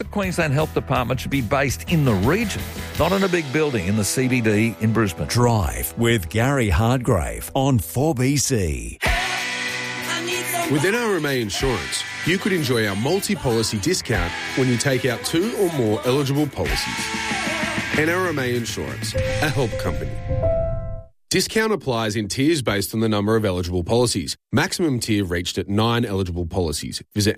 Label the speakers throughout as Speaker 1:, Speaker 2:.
Speaker 1: Queensland Health Department should be based in the region, not in a big building in the CBD in Brisbane.
Speaker 2: Drive with Gary Hardgrave on 4BC.
Speaker 3: With NRMA Insurance, you could enjoy our multi-policy discount when you take out 2 or more eligible policies. NRMA Insurance, a help company. Discount applies in tiers based on the number of eligible policies. Maximum tier reached at 9 eligible policies. Visit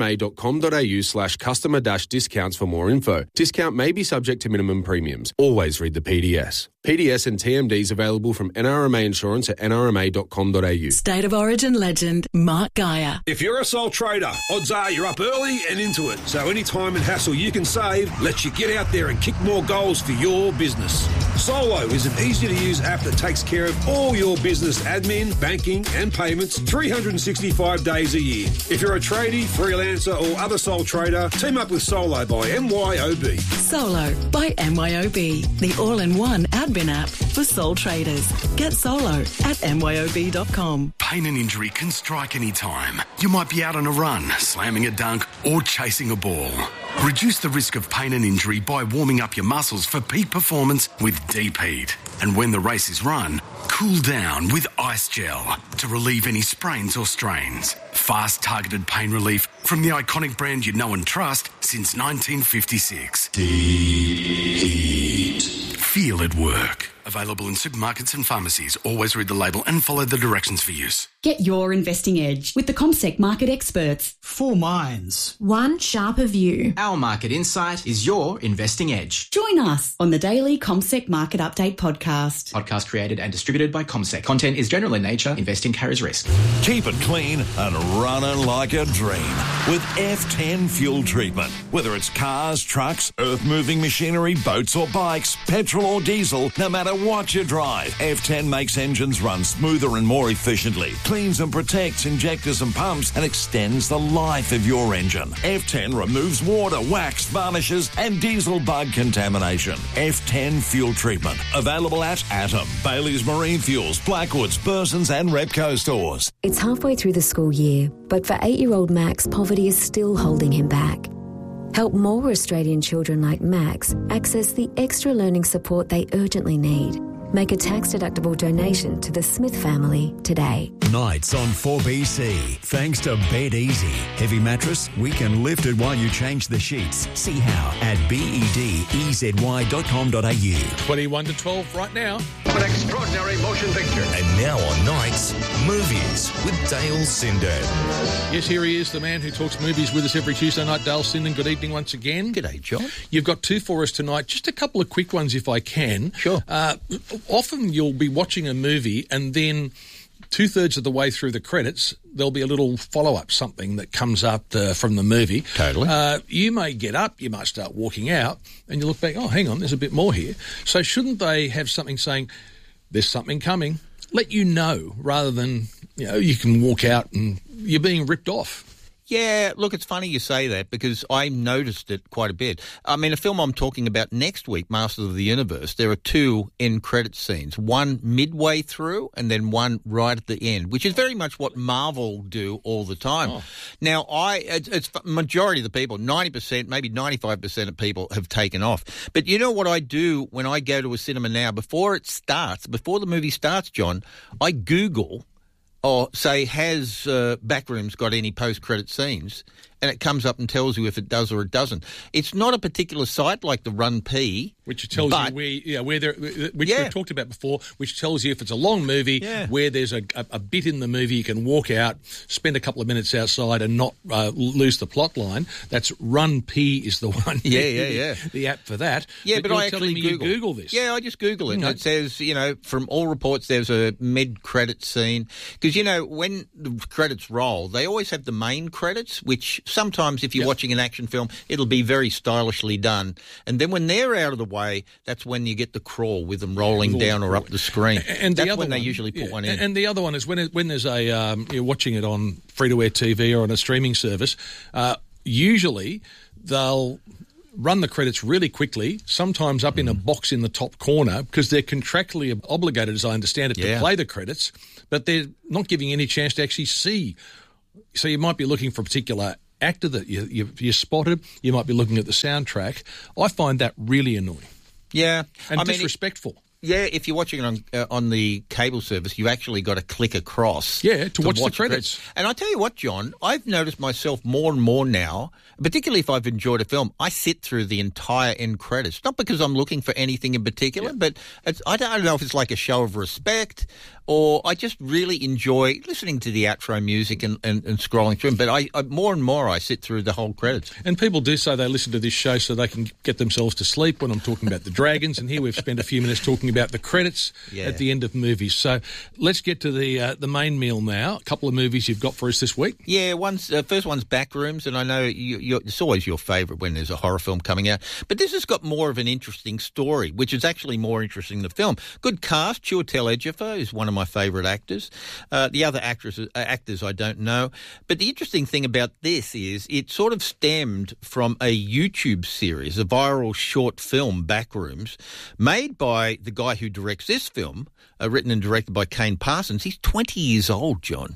Speaker 3: nrma.com.au/customer-discounts for more info. Discount may be subject to minimum premiums. Always read the PDS. PDS and TMDs available from NRMA Insurance at nrma.com.au.
Speaker 4: State of Origin legend Mark Geyer.
Speaker 5: If you're a sole trader, odds are you're up early and into it. So any time and hassle you can save lets you get out there and kick more goals for your business. Solo is an easy-to-use app that takes care of all your business admin, banking and payments 365 days a year. If you're a tradie, freelancer or other sole trader, team up with Solo by MYOB.
Speaker 4: Solo by MYOB, the all-in-one admin app for sole traders. Get Solo at myob.com.
Speaker 6: Pain and injury can strike any time. You might be out on a run, slamming a dunk or chasing a ball. Reduce the risk of pain and injury by warming up your muscles for peak performance with Deep Heat. And when the race is run, cool down with Ice Gel to relieve any sprains or strains. Fast, targeted pain relief from the iconic brand you know and trust since 1956. Deep Heat. Feel it work. Available in supermarkets and pharmacies. Always read the label and follow the directions for use.
Speaker 7: Get your investing edge with the CommSec market experts.
Speaker 8: 4 minds.
Speaker 9: One sharper view.
Speaker 8: Our market insight is your investing edge.
Speaker 7: Join us on the daily CommSec Market Update podcast.
Speaker 8: Podcast created and distributed by CommSec. Content is general in nature. Investing carries risk.
Speaker 2: Keep it clean and running like a dream with F10 fuel treatment. Whether it's cars, trucks, earth-moving machinery, boats or bikes, petrol or diesel, no matter what you drive, F10 makes engines run smoother and more efficiently, cleans and protects injectors and pumps, and extends the life of your engine. F10 removes water, wax, varnishes, and diesel bug contamination. F10 fuel treatment. Available at Atom, Bailey's Marine Fuels, Blackwoods, Burson's and Repco stores.
Speaker 10: It's halfway through the school year, but for 8-year-old Max, poverty is still holding him back. Help more Australian children like Max access the extra learning support they urgently need. Make a tax-deductible donation to the Smith family today.
Speaker 2: Nights on 4BC. Thanks to Bed Easy. Heavy mattress, we can lift it while you change the sheets. See how at bedezy.com.au.
Speaker 11: 21 to 12 right now.
Speaker 12: An extraordinary motion picture.
Speaker 13: And now on Nights, movies with Dale Sinden.
Speaker 11: Yes, here he is, the man who talks movies with us every Tuesday night, Dale Sinden. Good evening once again.
Speaker 14: G'day, John.
Speaker 11: You've got 2 for us tonight. Just a couple of quick ones if I can.
Speaker 14: Sure.
Speaker 11: Often you'll be watching a movie and then 2/3 of the way through the credits, there'll be a little follow-up, something that comes up from the movie.
Speaker 14: Totally.
Speaker 11: You may get up, you might start walking out, and you look back, oh, hang on, there's a bit more here. So shouldn't they have something saying, there's something coming, let you know, rather than, you can walk out and you're being ripped off?
Speaker 14: Yeah, look, it's funny you say that because I noticed it quite a bit. I mean, a film I'm talking about next week, Masters of the Universe, there are 2 end credit scenes, one midway through and then one right at the end, which is very much what Marvel do all the time. Oh. Now, it's majority of the people, 90%, maybe 95% of people have taken off. But you know what I do when I go to a cinema now? Before the movie starts, John, I Google or say, has Backrooms got any post-credit scenes? And it comes up and tells you if it does or it doesn't. It's not a particular site like the Run P.
Speaker 11: Which tells you where there, which we've talked about before, which tells you if it's a long movie, where there's a bit in the movie you can walk out, spend a couple of minutes outside and not lose the plot line. That's Run P is the one. The app for that.
Speaker 14: Yeah, but I actually
Speaker 11: Google this.
Speaker 14: Yeah, I just Google it. Okay. It says, from all reports, there's a mid-credit scene. Because, when the credits roll, they always have the main credits, which sometimes if you're watching an action film, it'll be very stylishly done. And then when they're out of the way, that's when you get the crawl with them rolling down or up the screen. And that's when they usually put one in.
Speaker 11: And the other one is when there's a you're watching it on free-to-air TV or on a streaming service, usually they'll run the credits really quickly, sometimes up in a box in the top corner, because they're contractually obligated, as I understand it, to play the credits, but they're not giving any chance to actually see. So you might be looking for a particular actor that you spotted. You might be looking at the soundtrack. I find that really annoying.
Speaker 14: Yeah.
Speaker 11: And disrespectful.
Speaker 14: If you're watching it on the cable service, you actually got to click across.
Speaker 11: Yeah, to watch the credits.
Speaker 14: And I tell you what, John, I've noticed myself more and more now, particularly if I've enjoyed a film, I sit through the entire end credits. Not because I'm looking for anything in particular, but I don't know if it's like a show of respect or I just really enjoy listening to the outro music and scrolling through them. But I more and more I sit through the whole credits.
Speaker 11: And people do say they listen to this show so they can get themselves to sleep when I'm talking about the Dragons. And here we've spent a few minutes talking about the credits at the end of movies. So let's get to the main meal now. A couple of movies you've got for us this week.
Speaker 14: Yeah, first one's Backrooms, and I know it's always your favourite when there's a horror film coming out. But this has got more of an interesting story, which is actually more interesting than the film. Good cast. Chiwetel Ejiofor is one of my favourite actors. The other actors I don't know. But the interesting thing about this is it sort of stemmed from a YouTube series, a viral short film, Backrooms, made by the guy who directs this film, written and directed by Kane Parsons. He's 20 years old, John.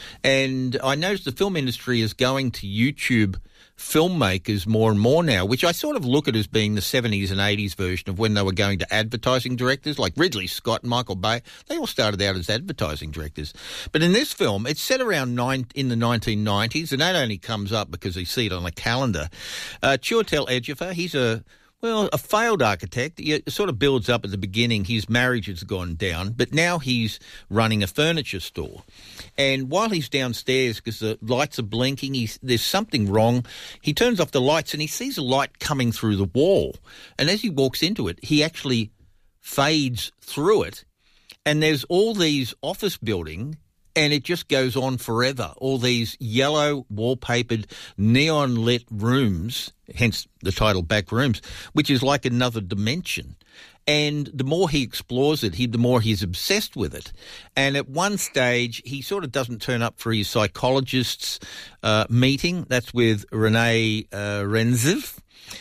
Speaker 14: And I noticed the film industry is going to YouTube filmmakers more and more now, which I sort of look at as being the 70s and 80s version of when they were going to advertising directors like Ridley Scott and Michael Bay. They all started out as advertising directors. But in this film, it's set around in the 1990s, and that only comes up because you see it on a calendar. Chiwetel Ejiofor, he's a failed architect. It sort of builds up at the beginning. His marriage has gone down, but now he's running a furniture store. And while he's downstairs, because the lights are blinking, there's something wrong, he turns off the lights and he sees a light coming through the wall. And as he walks into it, he actually fades through it. And there's all these office buildings, and it just goes on forever. All these yellow, wallpapered, neon-lit rooms, hence the title Backrooms, which is like another dimension. And the more he explores it, the more he's obsessed with it. And at one stage, he sort of doesn't turn up for his psychologist's meeting. That's with Renee Renziv.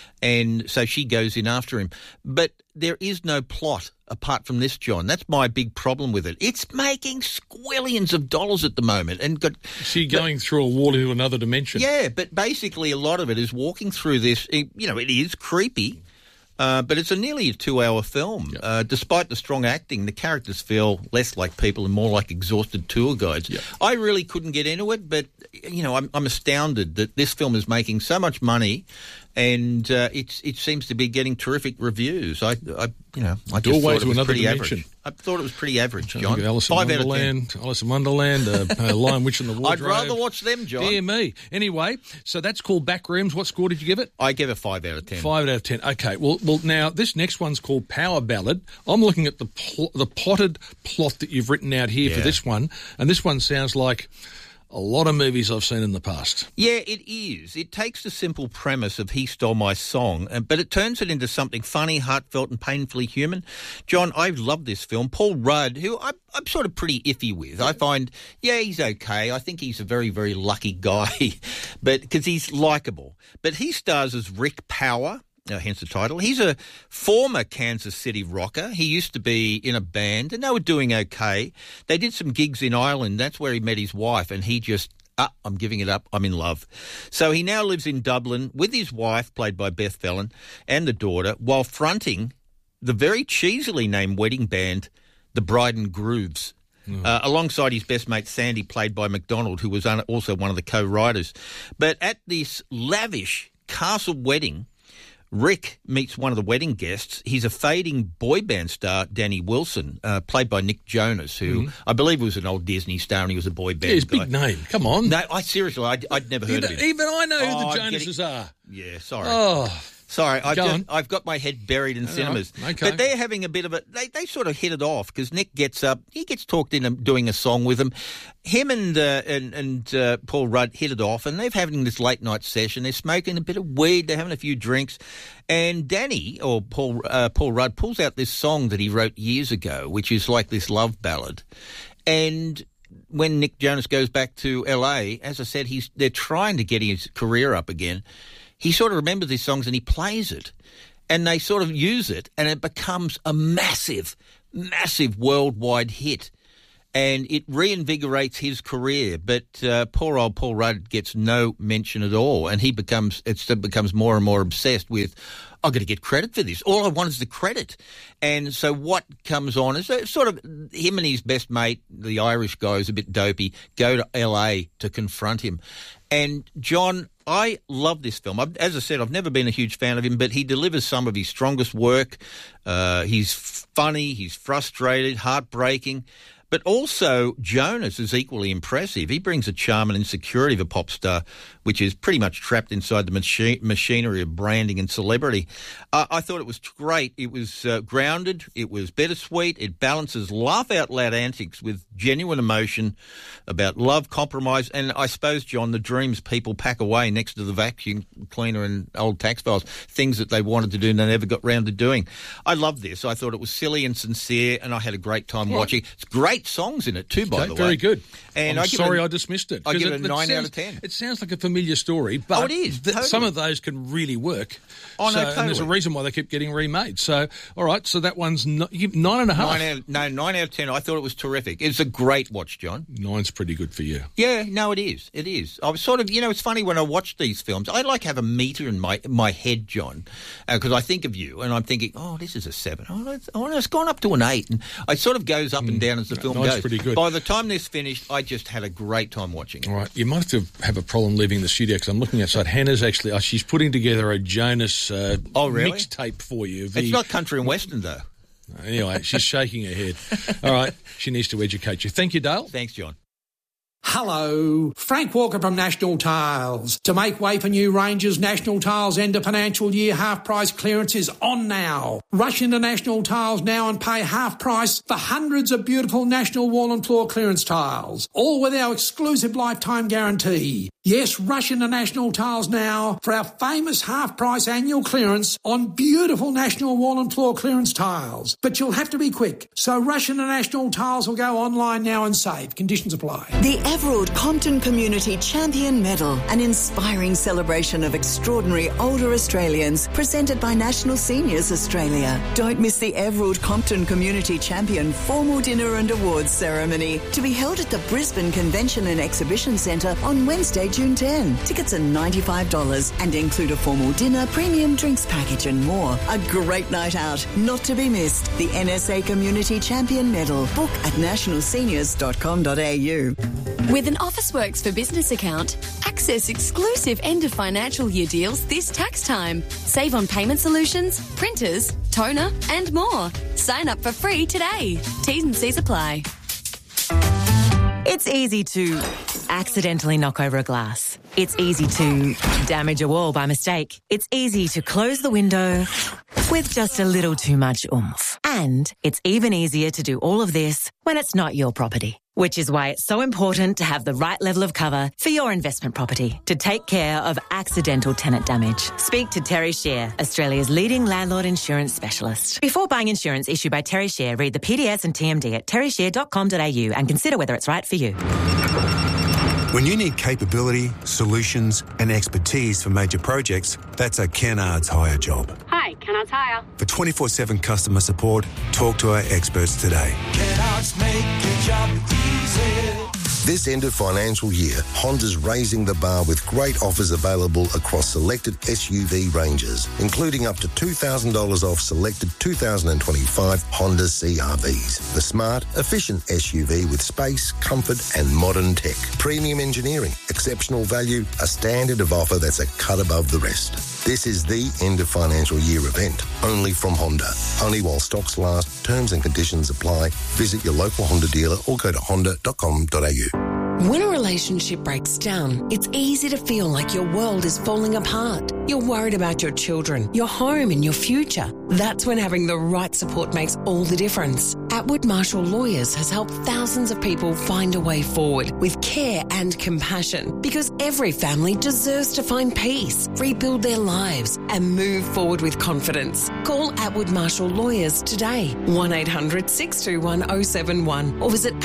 Speaker 14: And so she goes in after him. But there is no plot apart from this, John. That's my big problem with it. It's making squillions of dollars at the moment.
Speaker 11: She going through a wall into another dimension.
Speaker 14: Yeah, but basically a lot of it is walking through this. It is creepy. But it's nearly a 2-hour film. Yep. Despite the strong acting, the characters feel less like people and more like exhausted tour guides. Yep. I really couldn't get into it, but I'm astounded that this film is making so much money, and it seems to be getting terrific reviews. I just thought it was pretty average. I thought it was pretty average, John.
Speaker 11: Alice in Wonderland, Lion, Witch and the Wardrobe.
Speaker 14: I'd rather watch them, John.
Speaker 11: Dear me. Anyway, so that's called Backrooms. What score did you give it?
Speaker 14: I gave it 5 out of 10.
Speaker 11: 5 out of 10. Okay. Well, now this next one's called Power Ballad. I'm looking at the plotted plot that you've written out here for this one, and this one sounds like a lot of movies I've seen in the past.
Speaker 14: Yeah, it is. It takes the simple premise of He Stole My Song, but it turns it into something funny, heartfelt and painfully human. John, I love this film. Paul Rudd, who I'm sort of pretty iffy with. I find, he's okay. I think he's a very, very lucky guy, but because he's likeable. But he stars as Rick Power. Hence the title. He's a former Kansas City rocker. He used to be in a band, and they were doing okay. They did some gigs in Ireland. That's where he met his wife, and he just, I'm giving it up. I'm in love. So he now lives in Dublin with his wife, played by Beth Fallon, and the daughter, while fronting the very cheesily named wedding band, the Bride and Grooves. Alongside his best mate Sandy, played by McDonald, who was also one of the co-writers. But at this lavish castle wedding, Rick meets one of the wedding guests. He's a fading boy band star, Danny Wilson, played by Nick Jonas, who I believe was an old Disney star, and he was a boy band
Speaker 11: his
Speaker 14: guy.
Speaker 11: big name. Come on.
Speaker 14: No, I'd never heard of him.
Speaker 11: Even I know who the Jonases are.
Speaker 14: Yeah, sorry.
Speaker 11: Oh.
Speaker 14: Sorry, I've got my head buried in cinemas.
Speaker 11: Okay.
Speaker 14: But they're having a bit of a... They sort of hit it off because Nick gets up. He gets talked into doing a song with him. Him and Paul Rudd hit it off, and they're having this late-night session. They're smoking a bit of weed. They're having a few drinks. And Danny, or Paul Rudd, pulls out this song that he wrote years ago, which is like this love ballad. And when Nick Jonas goes back to L.A., as I said, they're trying to get his career up again. He sort of remembers these songs and he plays it, and they sort of use it, and it becomes a massive, massive worldwide hit. and it reinvigorates his career. But poor old Paul Rudd gets no mention at all, and he becomes more and more obsessed with, I've got to get credit for this. All I want is the credit. And so what comes on is sort of him and his best mate, the Irish guy who's a bit dopey, go to L.A. to confront him. And, John, I love this film. As I said, I've never been a huge fan of him, but he delivers some of his strongest work. He's funny, he's frustrated, heartbreaking. But also, Jonas is equally impressive. He brings a charm and insecurity of a pop star, which is pretty much trapped inside the machinery of branding and celebrity. I thought it was great. It was grounded. It was bittersweet. It balances laugh-out-loud antics with genuine emotion about love, compromise, and I suppose, John, the dreams people pack away next to the vacuum cleaner and old tax files, things that they wanted to do and they never got round to doing. I love this. I thought it was silly and sincere, and I had a great time watching. It's great songs in it too, by the way.
Speaker 11: Very good.
Speaker 14: And
Speaker 11: I'm sorry I dismissed it.
Speaker 14: I give it a 9 out of 10.
Speaker 11: It sounds like a familiar story, but
Speaker 14: it is, totally.
Speaker 11: Some of those can really work.
Speaker 14: Oh, no, totally.
Speaker 11: And there's a reason why they keep getting remade. So, all right, so that one's 9.5.
Speaker 14: 9 out of 10. I thought it was terrific. It's a great watch, John.
Speaker 11: 9's pretty good for you.
Speaker 14: Yeah, no, it is. It is. I was sort of, it's funny when I watch these films, I like have a meter in my head, John, because I think of you and I'm thinking, oh, this is a 7. Oh, it's gone up to an 8. And it sort of goes up and down as the film goes.
Speaker 11: Pretty good.
Speaker 14: By the time this finished, I just had a great time watching it.
Speaker 11: All right, you might have a problem leaving the studio because I'm looking outside. Hannah's actually, she's putting together a Jonas mixtape for you.
Speaker 14: It's not country and western, though.
Speaker 11: Anyway, she's shaking her head. All right, she needs to educate you. Thank you, Dale.
Speaker 14: Thanks, John.
Speaker 9: Hello, Frank Walker from National Tiles. To make way for new ranges, National Tiles' end of financial year half-price clearance is on now. Rush into National Tiles now and pay half price for hundreds of beautiful National wall and floor clearance tiles, all with our exclusive lifetime guarantee. Yes, rush into National Tiles now for our famous half-price annual clearance on beautiful National wall and floor clearance tiles. But you'll have to be quick, so rush into National Tiles or go online now and save. Conditions apply.
Speaker 15: The Everard Compton Community Champion Medal, an inspiring celebration of extraordinary older Australians, presented by National Seniors Australia. Don't miss the Everard Compton Community Champion formal dinner and awards ceremony, to be held at the Brisbane Convention and Exhibition Centre on Wednesday, June 10. Tickets are $95 and include a formal dinner, premium drinks package and more. A great night out, not to be missed. The NSA Community Champion Medal. Book at nationalseniors.com.au.
Speaker 16: With an Officeworks for Business account, access exclusive end of financial year deals this tax time. Save on payment solutions, printers, toner and more. Sign up for free today. T's and C's apply.
Speaker 17: It's easy to accidentally knock over a glass. It's easy to damage a wall by mistake. It's easy to close the window with just a little too much oomph. And it's even easier to do all of this when it's not your property. Which is why it's so important to have the right level of cover for your investment property to take care of accidental tenant damage. Speak to Terry Shear, Australia's leading landlord insurance specialist. Before buying insurance issued by Terry Shear, read the PDS and TMD at terryshear.com.au and consider whether it's right for you.
Speaker 18: When you need capability, solutions and expertise for major projects, that's a Kennards Hire job.
Speaker 19: Hi, Kennards Hire.
Speaker 18: For 24/7 customer support, talk to our experts today.
Speaker 20: Kennards make your job easy.
Speaker 21: This end of financial year, Honda's raising the bar with great offers available across selected SUV ranges, including up to $2,000 off selected 2025 Honda CR-Vs. The smart, efficient SUV with space, comfort and modern tech. Premium engineering, exceptional value, a standard of offer that's a cut above the rest. This is the end of financial year event, only from Honda. Only while stocks last, terms and conditions apply. Visit your local Honda dealer or go to honda.com.au.
Speaker 22: When a relationship breaks down, it's easy to feel like your world is falling apart. You're worried about your children, your home and your future. That's when having the right support makes all the difference. Atwood Marshall Lawyers has helped thousands of people find a way forward with care and compassion, because every family deserves to find peace, rebuild their lives and move forward with confidence. Call Atwood Marshall Lawyers today, 1-800-621-071 or visit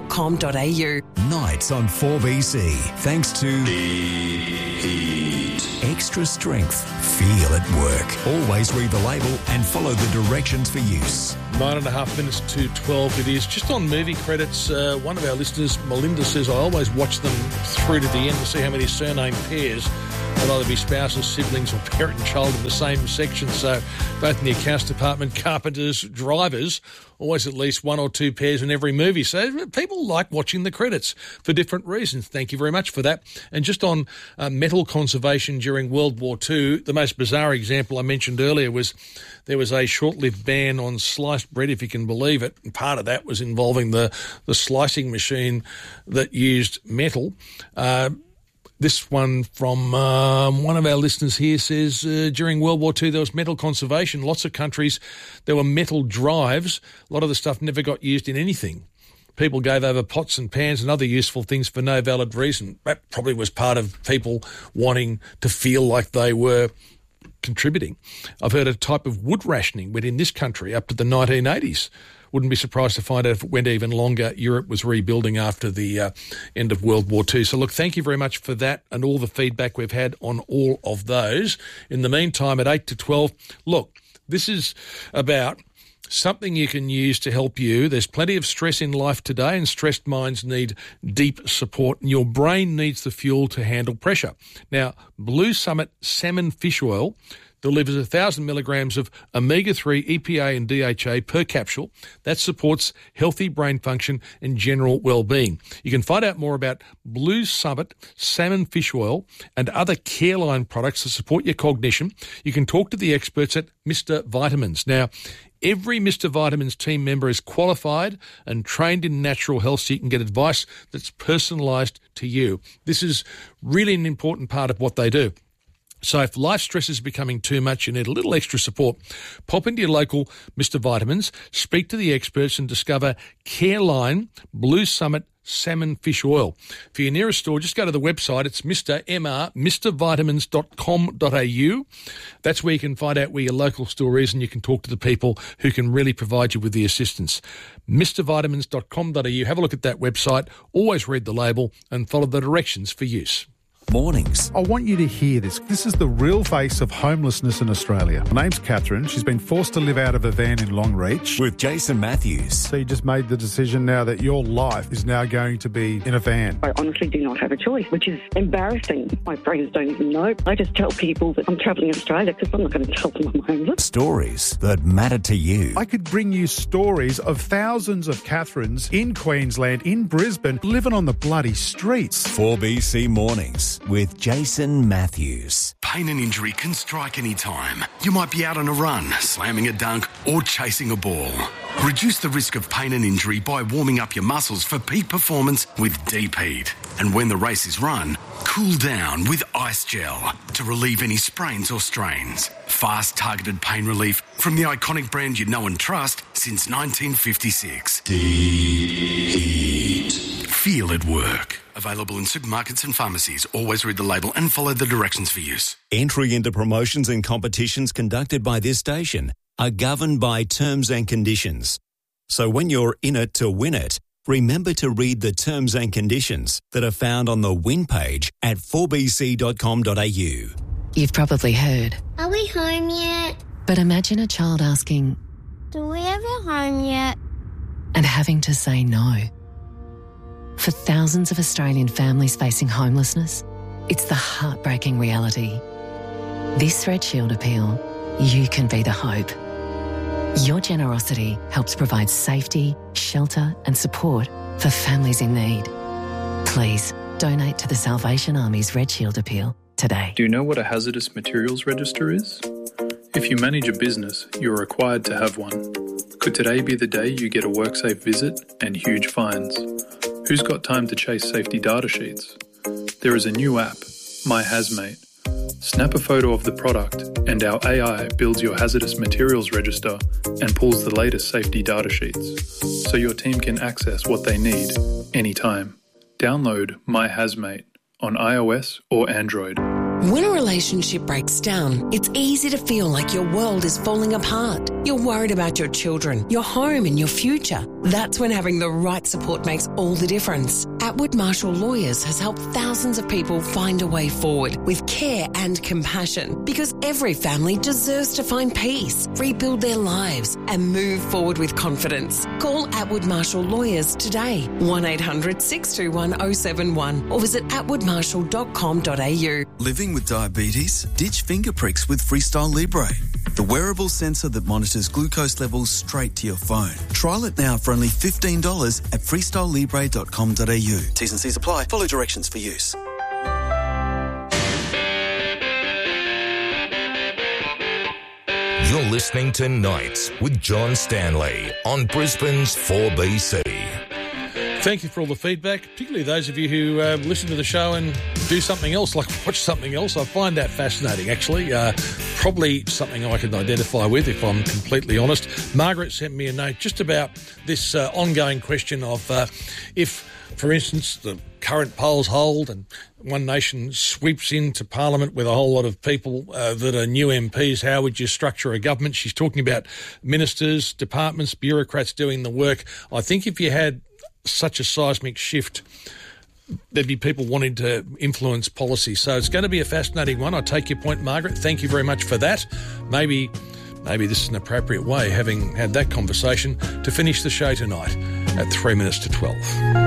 Speaker 22: atwoodmarshall.com.au.
Speaker 23: Nights on 4BC, thanks to Heat.
Speaker 1: extra strength. Feel at work. Always read the label and follow the directions for use.
Speaker 11: 9.5 minutes to 12 it is. Just on movie credits, one of our listeners, Melinda, says, I always watch them through to the end to see how many surname pairs will either be spouses, siblings or parent and child in the same section. So both in the accounts department, carpenters, drivers, always at least one or two pairs in every movie. So people like watching the credits for different reasons. Thank you very much for that. And just on metal conservation during World War II, the most bizarre example I mentioned earlier was there was a short-lived ban on sliced bread, if you can believe it. And part of that was involving the slicing machine that used metal. This one from one of our listeners here says, during World War II, there was metal conservation. Lots of countries, there were metal drives. A lot of the stuff never got used in anything. People gave over pots and pans and other useful things for no valid reason. That probably was part of people wanting to feel like they were contributing. I've heard a type of wood rationing went in this country up to the 1980s. Wouldn't be surprised to find out if it went even longer. Europe was rebuilding after the end of World War II. So, look, thank you very much for that and all the feedback we've had on all of those. In the meantime, at 8 to 12, look, this is about something you can use to help you. There's plenty of stress in life today, and stressed minds need deep support, and your brain needs the fuel to handle pressure. Now, Blue Summit Salmon Fish Oil delivers 1,000 milligrams of omega-3, EPA and DHA per capsule. That supports healthy brain function and general well-being. You can find out more about Blue Summit Salmon Fish Oil and other Careline products to support your cognition. You can talk to the experts at Mr. Vitamins. Now, every Mr. Vitamins team member is qualified and trained in natural health, so you can get advice that's personalised to you. This is really an important part of what they do. So if life stress is becoming too much, you need a little extra support, pop into your local Mr. Vitamins, speak to the experts and discover Careline Blue Summit Salmon Fish Oil. For your nearest store, just go to the website. It's mrvitamins.com.au. That's where you can find out where your local store is, and you can talk to the people who can really provide you with the assistance. mrvitamins.com.au. Have a look at that website. Always read the label and follow the directions for use.
Speaker 1: Mornings.
Speaker 19: I want you to hear this. This is the real face of homelessness in Australia. My name's Catherine. She's been forced to live out of a van in Longreach.
Speaker 1: With Jason Matthews.
Speaker 19: So you just made the decision now that your life is now going to be in a van.
Speaker 23: I honestly do not have a choice, which is embarrassing. My friends don't even know. I just tell people that I'm travelling Australia because I'm not going to tell them I'm homeless.
Speaker 1: Stories that matter to you.
Speaker 19: I could bring you stories of thousands of Catherines in Queensland, in Brisbane, living on the bloody streets.
Speaker 1: 4BC Mornings with Jason Matthews.
Speaker 6: Pain and injury can strike any time. You might be out on a run, slamming a dunk or chasing a ball. Reduce the risk of pain and injury by warming up your muscles for peak performance with Deep Heat. And when the race is run, cool down with Ice Gel to relieve any sprains or strains. Fast, targeted pain relief from the iconic brand you know and trust since 1956. Deep Heat. Feel at work. Available in supermarkets and pharmacies. Always read the label and follow the directions for use.
Speaker 1: Entry into promotions and competitions conducted by this station are governed by terms and conditions. So when you're in it to win it, remember to read the terms and conditions that are found on the win page at 4bc.com.au.
Speaker 10: You've probably heard.
Speaker 24: Are we home yet?
Speaker 10: But imagine a child asking,
Speaker 24: Do we have a home yet?
Speaker 10: and having to say no. For thousands of Australian families facing homelessness, it's the heartbreaking reality. This Red Shield appeal, you can be the hope. Your generosity helps provide safety, shelter and support for families in need. Please donate to the Salvation Army's Red Shield appeal today.
Speaker 25: Do you know what a hazardous materials register is? If you manage a business, you're required to have one. Could today be the day you get a WorkSafe visit and huge fines? Who's got time to chase safety data sheets? There is a new app, My Hazmate. Snap a photo of the product and our AI builds your hazardous materials register and pulls the latest safety data sheets, so your team can access what they need anytime. Download My Hazmate on iOS or Android.
Speaker 22: When a relationship breaks down, it's easy to feel like your world is falling apart. You're worried about your children, your home and your future. That's when having the right support makes all the difference. Atwood Marshall Lawyers has helped thousands of people find a way forward with care and compassion, because every family deserves to find peace, rebuild their lives and move forward with confidence. Call Atwood Marshall Lawyers today, 1800 621 071 or visit atwoodmarshall.com.au.
Speaker 3: Living with diabetes? Ditch finger pricks with Freestyle Libre, the wearable sensor that monitors glucose levels straight to your phone. Trial it now for only $15 at freestylelibre.com.au. T's and C's apply. Follow directions for use.
Speaker 13: You're listening to Nights with John Stanley on Brisbane's 4BC.
Speaker 11: Thank you for all the feedback, particularly those of you who listen to the show and do something else, like watch something else. I find that fascinating, actually. Probably something I can identify with, if I'm completely honest. Margaret sent me a note just about this ongoing question of if, for instance, the current polls hold and One Nation sweeps into Parliament with a whole lot of people that are new MPs, how would you structure a government? She's talking about ministers, departments, bureaucrats doing the work. I think if you had such a seismic shift, there'd be people wanting to influence policy. So it's going to be a fascinating one. I take your point, Margaret. Thank you very much for that. Maybe this is an appropriate way, having had that conversation, to finish the show tonight at 3 minutes to 12.